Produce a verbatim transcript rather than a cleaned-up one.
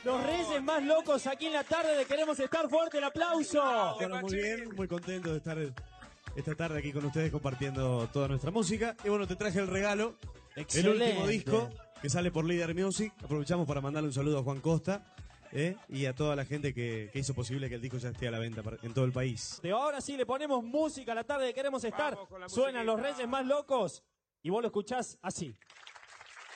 Los Reyes más locos aquí en la tarde de Queremos Estar. Fuerte el aplauso. Bueno, muy bien, muy contento de estar esta tarde aquí con ustedes compartiendo toda nuestra música. Y bueno, te traje el regalo, Excelente. el último disco que sale por Líder Music. Aprovechamos para mandarle un saludo a Juan Costa eh, y a toda la gente que, que hizo posible que el disco ya esté a la venta en todo el país. De ahora sí le ponemos música a la tarde de Queremos Estar. Suenan Los Reyes más locos y vos lo escuchás así.